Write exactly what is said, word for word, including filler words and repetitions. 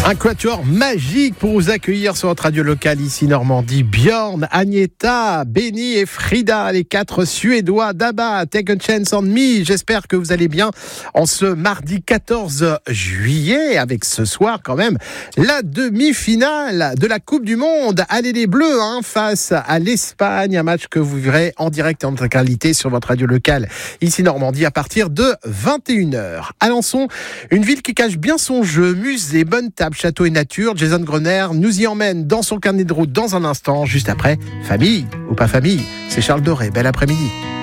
Un quatuor magique pour vous accueillir sur votre radio locale ici Normandie. Björn, Agneta, Benny et Frida, les quatre Suédois d'Abba, Take a Chance on Me. J'espère que vous allez bien en ce mardi quatorze juillet, avec ce soir quand même la demi-finale de la Coupe du Monde. Allez les Bleus hein, face à l'Espagne, un match que vous verrez en direct et en intégralité sur votre radio locale ici Normandie à partir de vingt et une heures. Alençon, une ville qui cache bien son jeu, musée, bonne table, château et nature. Jason Grenier nous y emmène dans son carnet de route dans un instant, juste après Famille ou pas famille. C'est Charles Doré, bel après-midi.